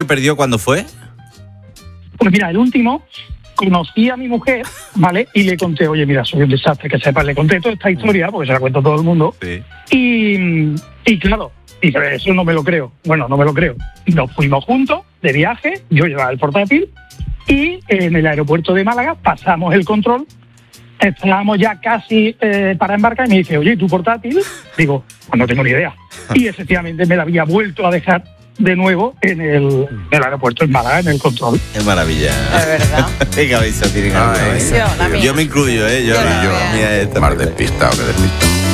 perdió cuándo fue? Pues mira, el último, conocí a mi mujer, ¿vale? Y le conté, oye, mira, soy un desastre, que sepas. Le conté toda esta historia, porque se la cuento a todo el mundo. Sí. Y claro, dice, eso no me lo creo. Bueno, no me lo creo. Nos fuimos juntos de viaje, yo llevaba el portátil, y en el aeropuerto de Málaga pasamos el control. Estábamos ya casi para embarcar y me dice, oye, ¿y tu portátil? Digo, pues no tengo ni idea. Y efectivamente me la había vuelto a dejar de nuevo en el aeropuerto en Málaga, en el control. Qué maravilla. Es verdad. Qué cabeza tienen algunos, ¿eh? La mía. Yo me incluyo, ¿eh? Yo Yo mía es Más despistado que despistado.